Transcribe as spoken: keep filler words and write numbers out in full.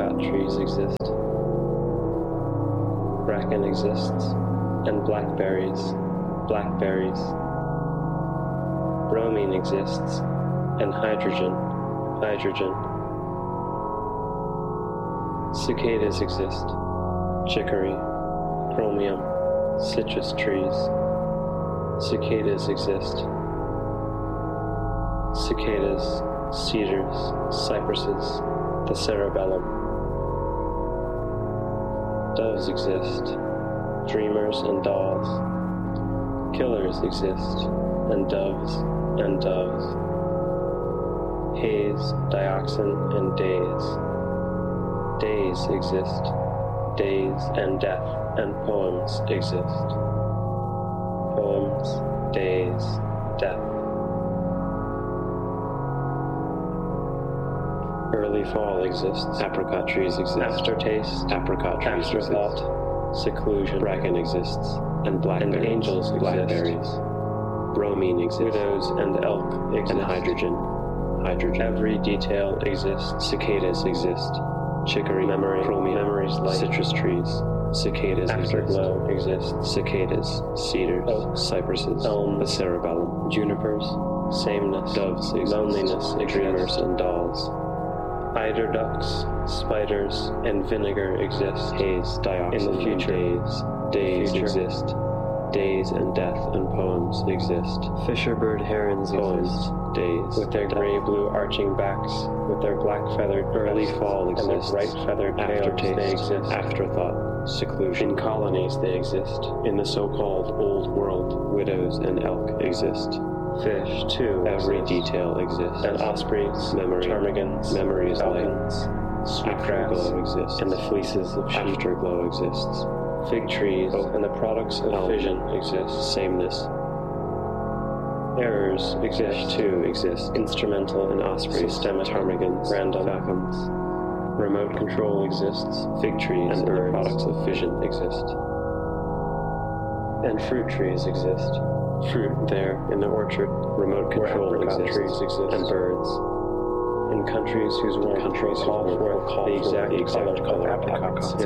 apricot trees exist. Bracken exists, and blackberries, blackberries. Bromine exists, and hydrogen, hydrogen. Cicadas exist, chicory, chromium, citrus trees. Cicadas exist. Cicadas, cedars, cypresses, the cerebellum. Doves exist, dreamers and dolls. Killers exist, and doves and doves. Haze, dioxin, and days. Days exist, days and death and poems exist. Poems, days, death. Early fall exists. Apricot trees exist. Aftertaste. Apricot trees Afterthought. Exist. Seclusion. Bracken exists. And blackberries. And angels exist. Blackberries. Bromine exists. Widows and elk exist. And hydrogen. Hydrogen. Every detail exists. Cicadas exist. Chicory. Memory. Chromium. Memories. Light. Citrus trees. Cicadas. Afterglow exists. Cicadas. Cedars. Oaks. Cypresses. Elm. The cerebellum. Junipers. Sameness. Doves exist. Loneliness. Dreamers and dolls. Eider ducks, spiders, and vinegar exist. Haze, dioxin, in the future. Days, days future. Exist. Days and death and poems exist. Fisher-bird herons poems, exist. Days, with their gray-blue arching backs, with their black-feathered early fall exists. And their bright-feathered tails, they exist. Afterthought, seclusion. In colonies they exist. In the so-called old world, widows and elk exist. Fish, too, every exist. Detail exists. And ospreys, memory, ptarmigans, memories, falcons, sweetgrass exists. And the fleeces of sheep. Afterglow exists. Fig trees, oh, and the products of elm fission exist. Sameness. Errors exist, Fish, too, exist. Instrumental and osprey, systemic, ptarmigans, random, falcons. Remote control exists. Fig trees and, and the products of fission exist. And fruit trees exist. Fruit there in the orchard, remote control exists, trees exist, and birds. In countries whose warm countries call for the exact, the exact color of apricots.